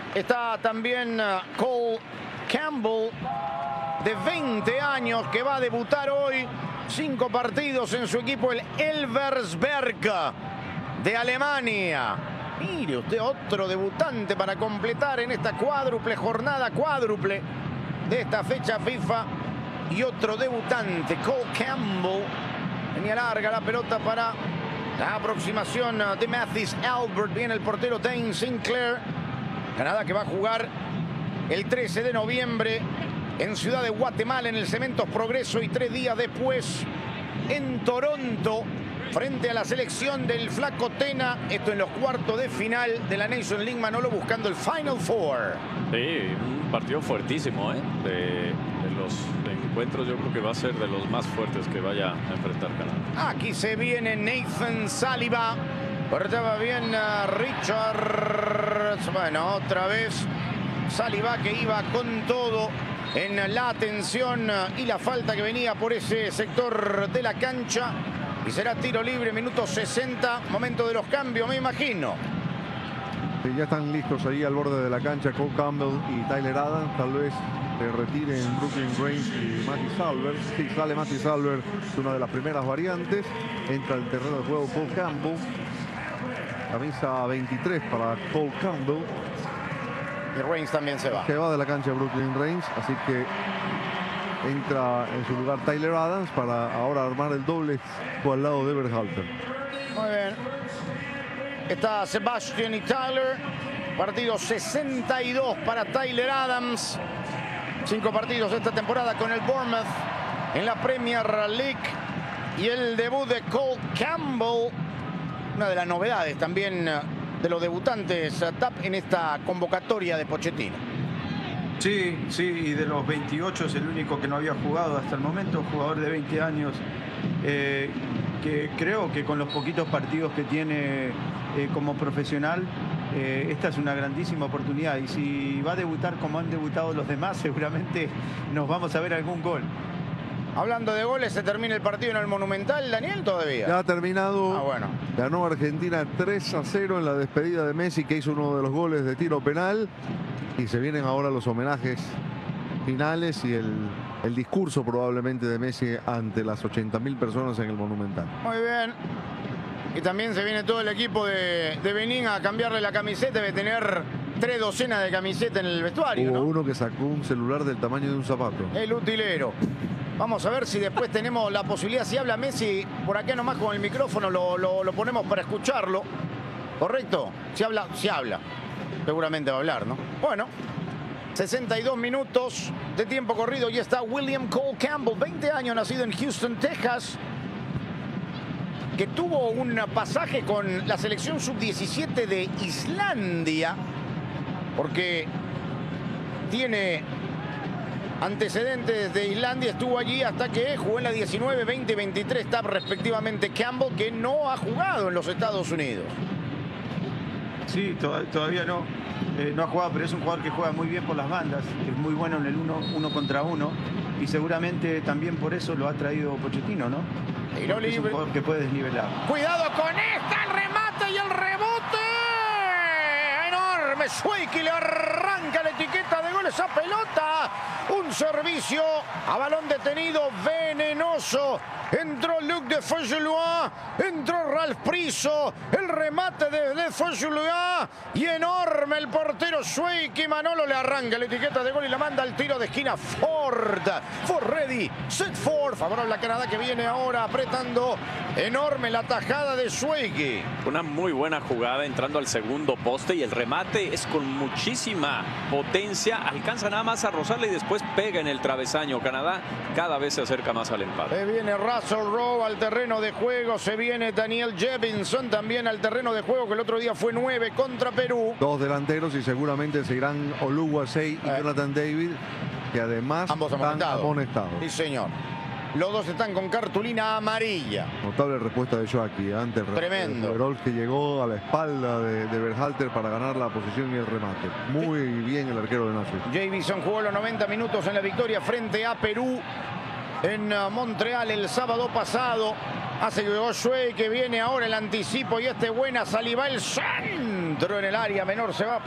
Está también Cole Campbell, de 20 años, que va a debutar hoy. 5 partidos en su equipo, el Elversberg de Alemania. Mire usted, otro debutante para completar en esta jornada cuádruple de esta fecha FIFA. Y otro debutante, Cole Campbell. Tenía larga la pelota para la aproximación de Mathis Albert. Viene el portero Dane Sinclair. Canadá que va a jugar el 13 de noviembre en Ciudad de Guatemala, en el Cementos Progreso, y 3 días después en Toronto, frente a la selección del Flaco Tena. Esto en los cuartos de final de la Nation League, Manolo, buscando el Final Four. Sí, un partido fuertísimo, de los encuentros. Yo creo que va a ser de los más fuertes que vaya a enfrentar Canadá. Aquí se viene Nathan Saliba. Cortaba bien a Richards. Bueno, otra vez Saliba, que iba con todo en la atención y la falta que venía por ese sector de la cancha. Y será tiro libre, minuto 60, momento de los cambios, me imagino. Sí, ya están listos ahí al borde de la cancha Cole Campbell y Tyler Adams. Tal vez se retiren Brooklyn Reigns y Mathis Albert. Sí, sale Mathis Albert, es una de las primeras variantes. Entra al terreno de juego Cole Campbell. Camisa 23 para Cole Campbell. Y Reigns también se va. Se va de la cancha Brooklyn Reigns, así que entra en su lugar Tyler Adams para ahora armar el doble al lado de Berhalter. Muy bien. Está Sebastian y Tyler. Partido 62 para Tyler Adams. 5 partidos esta temporada con el Bournemouth en la Premier League. Y el debut de Cole Campbell, una de las novedades también de los debutantes TAP en esta convocatoria de Pochettino. Sí, y de los 28 es el único que no había jugado hasta el momento, jugador de 20 años, que creo que con los poquitos partidos que tiene como profesional, esta es una grandísima oportunidad. Y si va a debutar como han debutado los demás, seguramente nos vamos a ver algún gol. Hablando de goles, se termina el partido en el Monumental, Daniel, todavía. Ya ha terminado. Bueno. Ganó Argentina 3-0 en la despedida de Messi, que hizo uno de los goles de tiro penal. Y se vienen ahora los homenajes finales y el discurso probablemente de Messi ante las 80.000 personas en el Monumental. Muy bien. Y también se viene todo el equipo de Benín a cambiarle la camiseta. Debe tener 3 docenas de camisetas en el vestuario, Hubo ¿no? uno que sacó un celular del tamaño de un zapato. El utilero. Vamos a ver si después tenemos la posibilidad. Si habla Messi, por acá nomás con el micrófono lo ponemos para escucharlo. ¿Correcto? Si habla. Seguramente va a hablar, ¿no? Bueno, 62 minutos de tiempo corrido. Y está William Cole Campbell, 20 años, nacido en Houston, Texas, que tuvo un pasaje con la selección sub-17 de Islandia, porque tiene antecedentes de Islandia. Estuvo allí hasta que jugó en la 19, 20 y 23 TAP respectivamente Campbell, que no ha jugado en los Estados Unidos. Sí, todavía no. No ha jugado, pero es un jugador que juega muy bien por las bandas, que es muy bueno en el uno contra uno, y seguramente también por eso lo ha traído Pochettino, ¿no? Tiro libre. Es un jugador que puede desnivelar. Cuidado con esta, el remate y el rebote. Enorme. Schweiki le arranca la etiqueta de goles a pelota. Un servicio a balón detenido venenoso. Entró Luc de Feugelois, entró Ralph Priso, el remate de Feugelois y enorme el portero Schweiki. Manolo le arranca la etiqueta de gol y la manda al tiro de esquina Ford. Ford ready, set Ford. Favorable a Canadá, que viene ahora apretando. Enorme la tajada de Schweiki. Una muy buena jugada entrando al segundo poste, y el remate es con muchísima potencia. Alcanza nada más a rozarle y después pega en el travesaño. Canadá cada vez se acerca más al empate. Se viene Russell Rowe al terreno de juego. Se viene Daniel Jevinson también al terreno de juego, que el otro día fue 9 contra Perú. 2 delanteros y seguramente se irán Oluwasei y Jonathan David, que además ambos están amonestados. Sí, señor. Los dos están con cartulina amarilla. Notable respuesta de Joaquín ante el Tremendo. Overall, que llegó a la espalda de Berhalter para ganar la posición y el remate. Muy bien el arquero de Nashville. Jevinson jugó los 90 minutos en la victoria frente a Perú en Montreal el sábado pasado. Hace que Josué, que viene ahora el anticipo, y buena Saliba, el centro en el área menor, se va